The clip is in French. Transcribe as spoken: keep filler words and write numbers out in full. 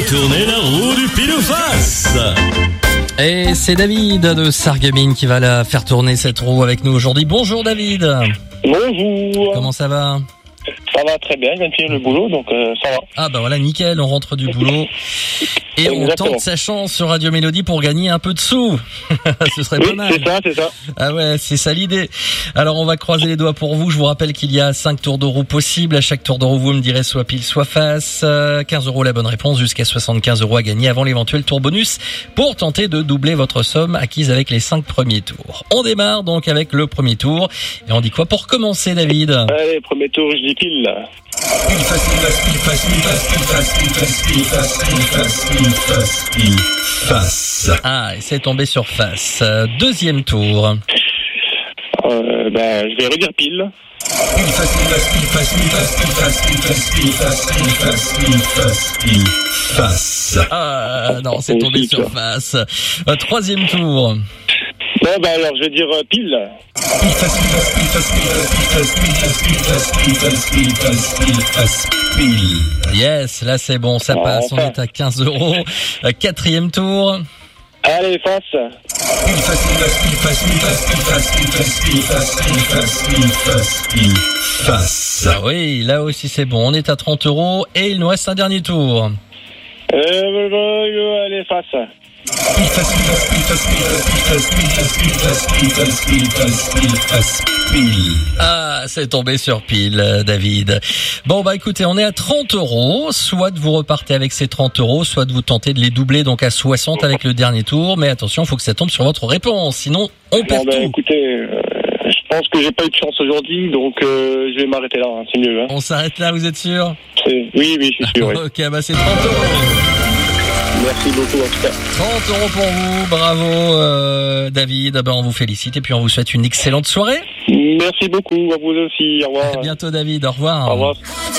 tourner la roue du pile ou face. Et c'est David de Sarreguemines qui va la faire tourner cette roue avec nous aujourd'hui. Bonjour David. Bonjour. Comment ça va ? Ça va très bien, je viens de finir le boulot, donc euh, ça va. Ah bah voilà, nickel, on rentre du boulot. Et on Exactement. tente sa chance sur Radio Mélodie pour gagner un peu de sous. Ce serait Oui, pas mal. c'est ça, c'est ça. Ah ouais, c'est ça l'idée. Alors on va croiser les doigts pour vous. Je vous rappelle qu'il y a cinq tours de roue possibles. À chaque tour de roue, vous me direz soit pile, soit face. Euh, quinze euros la bonne réponse, jusqu'à soixante-quinze euros à gagner avant l'éventuel tour bonus pour tenter de doubler votre somme acquise avec les cinq premiers tours. On démarre donc avec le premier tour. Et on dit quoi pour commencer, David ? Allez, premier tour, je dis pile. Pile face, pile face, pile face, pile face, pile face, pile face, pile face, pile face, pile face, pile face. Ah, et c'est tombé sur face. Euh, deuxième tour. Euh, ben, je vais redire pile. Pile face, pile face, pile face, pile face, pile face, pile face, pile face, pile face, pile face, pile face. Ah non, c'est tombé Magnifique. sur face. Euh, troisième tour. Bon, ben alors, je vais dire euh, pile. Pile face, pile face, pile face, pile face, pile face, pile face, pile face, pile face, pile face, pile. Yes, là c'est bon, ça Ah, passe. On enfin. est à quinze euros. Euh, Quatrième tour. Allez, face. Pile face, pile face, pile face, pile face, pile face, pile face, pile face, pile face, pile face, pile face. Ah oui, là aussi c'est bon. On est à trente euros et il nous reste un dernier tour. Euh, euh, allez, face. Pile face, pile face, pile face, pile face, pile face, pile face, pile face, pile face, pile face, pile. Ah, c'est tombé sur pile, euh, David. Bon, bah écoutez, on est à trente euros. Soit vous repartez avec ces trente euros, soit vous tentez de les doubler donc à soixante avec le dernier tour. Mais attention, il faut que ça tombe sur votre réponse. Sinon, on Bon, perd ben, tout. écoutez, euh, je pense que j'ai pas eu de chance aujourd'hui, donc euh, je vais m'arrêter là, hein, c'est mieux. Hein. On s'arrête là, vous êtes sûr ? C'est- Oui, oui, je suis sûr, oui. Ok, bah c'est trente euros. Merci beaucoup, en tout cas. trente euros pour vous. Bravo, euh, David. Ben, on vous félicite et puis on vous souhaite une excellente soirée. Merci beaucoup, à vous aussi, au revoir. À bientôt, David. Au revoir. Au revoir.